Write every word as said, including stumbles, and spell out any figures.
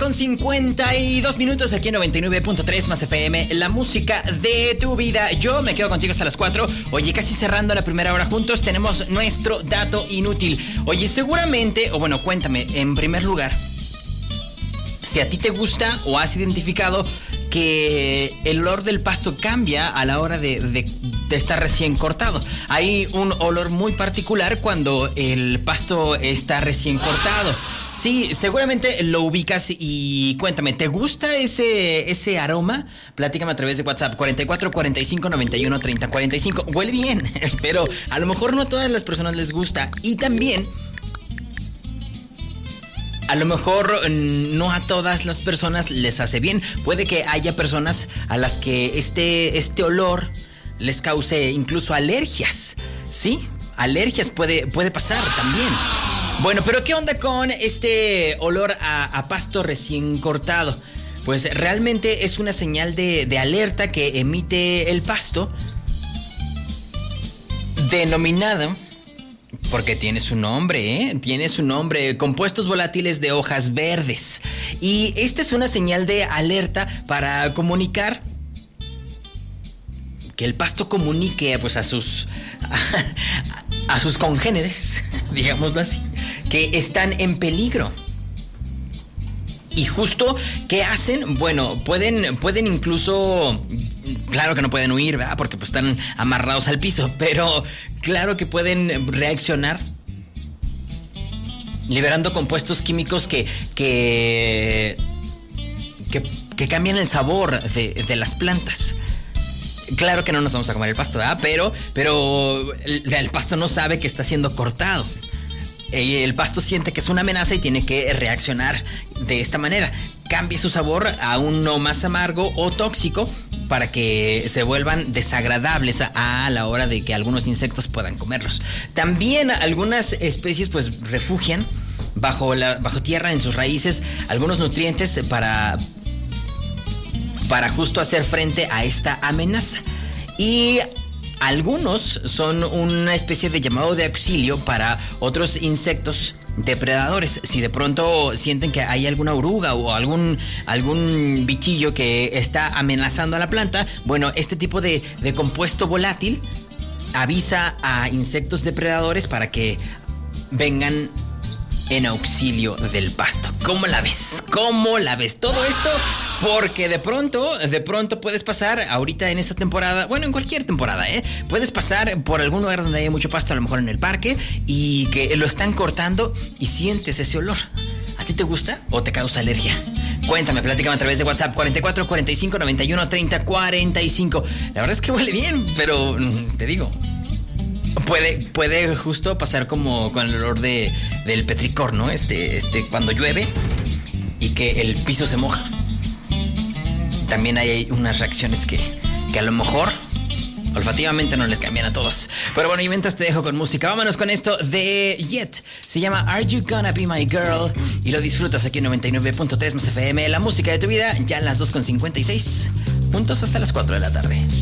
con cincuenta y dos minutos aquí en noventa y nueve punto tres más F M, la música de tu vida. Yo me quedo contigo hasta las cuatro. Oye, casi cerrando la primera hora juntos, tenemos nuestro dato inútil. Oye, seguramente, o bueno, cuéntame, en primer lugar, si a ti te gusta o has identificado que el olor del pasto cambia a la hora de, de, de estar recién cortado. Hay un olor muy particular cuando el pasto está recién cortado. Sí, seguramente lo ubicas y cuéntame, ¿te gusta ese, ese aroma? Platícame a través de WhatsApp cuarenta y cuatro, cuarenta y cinco, noventa y uno, treinta, cuarenta y cinco. Huele bien, pero a lo mejor no a todas las personas les gusta. Y también, a lo mejor no a todas las personas les hace bien. Puede que haya personas a las que este, este olor les cause incluso alergias. Sí, alergias puede, puede pasar también. Bueno, pero ¿qué onda con este olor a, a pasto recién cortado? Pues realmente es una señal de, de alerta que emite el pasto, denominado, porque tiene su nombre, ¿eh? Tiene su nombre, compuestos volátiles de hojas verdes. Y esta es una señal de alerta para comunicar, que el pasto comunique pues a sus a, a sus congéneres, digámoslo así, que están en peligro. Y justo, ¿qué hacen? Bueno, pueden, pueden incluso, claro que no pueden huir, ¿verdad? Porque pues están amarrados al piso, pero claro que pueden reaccionar liberando compuestos químicos que, que, que, que cambian el sabor de, de las plantas. Claro que no nos vamos a comer el pasto, ¿verdad? Pero, pero el, el pasto no sabe que está siendo cortado. El pasto siente que es una amenaza y tiene que reaccionar de esta manera. Cambia su sabor a uno más amargo o tóxico para que se vuelvan desagradables a, a la hora de que algunos insectos puedan comerlos. También algunas especies pues refugian bajo, la, bajo tierra en sus raíces algunos nutrientes para, para justo hacer frente a esta amenaza. Y algunos son una especie de llamado de auxilio para otros insectos depredadores. Si de pronto sienten que hay alguna oruga o algún, algún bichillo que está amenazando a la planta, bueno, este tipo de, de compuesto volátil avisa a insectos depredadores para que vengan en auxilio del pasto. ¿Cómo la ves? ¿Cómo la ves? Todo esto porque de pronto, de pronto puedes pasar ahorita en esta temporada, bueno, en cualquier temporada, ¿eh? Puedes pasar por algún lugar donde haya mucho pasto, a lo mejor en el parque, y que lo están cortando y sientes ese olor. ¿A ti te gusta o te causa alergia? Cuéntame, platícame a través de WhatsApp cuarenta y cuatro, cuarenta y cinco, noventa y uno, treinta, cuarenta y cinco. La verdad es que huele bien, pero te digo, Puede, puede justo pasar como con el olor de, del petricor, ¿no? Este, este, cuando llueve y que el piso se moja. También hay unas reacciones que, que a lo mejor olfativamente no les cambian a todos. Pero bueno, y mientras te dejo con música, vámonos con esto de Yet. Se llama Are You Gonna Be My Girl? Y lo disfrutas aquí en noventa y nueve punto tres más F M, la música de tu vida, ya a las dos con cincuenta y seis. Juntos hasta las cuatro de la tarde.